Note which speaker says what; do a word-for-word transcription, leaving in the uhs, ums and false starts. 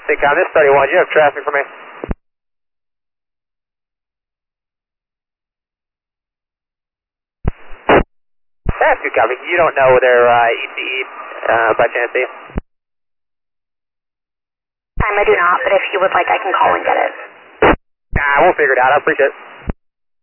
Speaker 1: Syncom, this thirty-one, do you have traffic for me? That's good copy. You don't know their uh, E C E uh, by chance, do you?
Speaker 2: Time I do not, but if you would like, I can call and get it.
Speaker 1: Nah, we'll figure it out. I appreciate it.